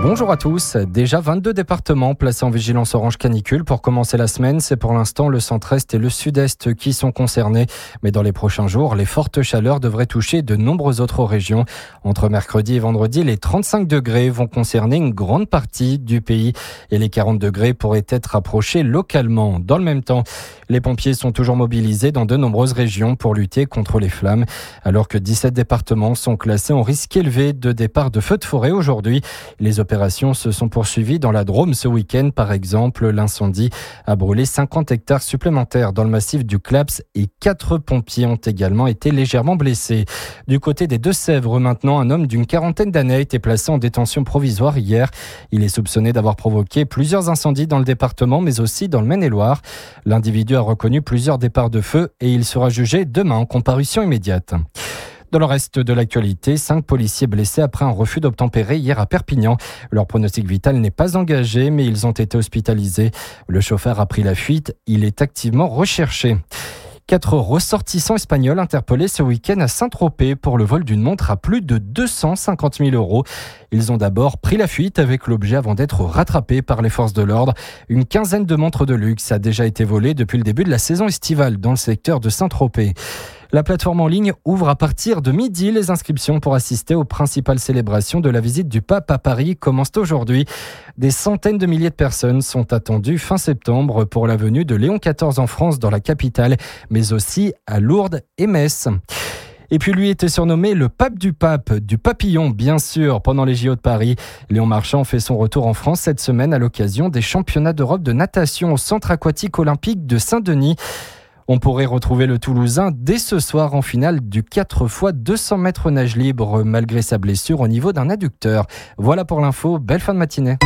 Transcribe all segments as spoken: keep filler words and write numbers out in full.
Bonjour à tous. Déjà vingt-deux départements placés en vigilance orange canicule pour commencer la semaine. C'est pour l'instant le centre-est et le sud-est qui sont concernés. Mais dans les prochains jours, les fortes chaleurs devraient toucher de nombreuses autres régions. Entre mercredi et vendredi, les trente-cinq degrés vont concerner une grande partie du pays et les quarante degrés pourraient être approchés localement. Dans le même temps, les pompiers sont toujours mobilisés dans de nombreuses régions pour lutter contre les flammes. Alors que dix-sept départements sont classés en risque élevé de départ de feux de forêt aujourd'hui. Les opérations se sont poursuivies dans la Drôme ce week-end. Par exemple, l'incendie a brûlé cinquante hectares supplémentaires dans le massif du Claps et quatre pompiers ont également été légèrement blessés. Du côté des Deux-Sèvres, maintenant, un homme d'une quarantaine d'années a été placé en détention provisoire hier. Il est soupçonné d'avoir provoqué plusieurs incendies dans le département, mais aussi dans le Maine-et-Loire. L'individu a reconnu plusieurs départs de feu et il sera jugé demain en comparution immédiate. Dans le reste de l'actualité, cinq policiers blessés après un refus d'obtempérer hier à Perpignan. Leur pronostic vital n'est pas engagé, mais ils ont été hospitalisés. Le chauffeur a pris la fuite. Il est activement recherché. Quatre ressortissants espagnols interpellés ce week-end à Saint-Tropez pour le vol d'une montre à plus de deux cent cinquante mille euros. Ils ont d'abord pris la fuite avec l'objet avant d'être rattrapés par les forces de l'ordre. Une quinzaine de montres de luxe a déjà été volée depuis le début de la saison estivale dans le secteur de Saint-Tropez. La plateforme en ligne ouvre à partir de midi. Les inscriptions pour assister aux principales célébrations de la visite du pape à Paris commencent aujourd'hui. Des centaines de milliers de personnes sont attendues fin septembre pour la venue de Léon quatorze en France dans la capitale, mais aussi à Lourdes et Metz. Et puis lui était surnommé le pape du pape, du papillon bien sûr, pendant les J O de Paris. Léon Marchand fait son retour en France cette semaine à l'occasion des championnats d'Europe de natation au centre aquatique olympique de Saint-Denis. On pourrait retrouver le Toulousain dès ce soir en finale du quatre fois deux cents mètres nage libre malgré sa blessure au niveau d'un adducteur. Voilà pour l'info, belle fin de matinée.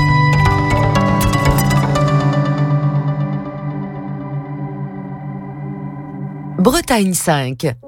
Bretagne cinq.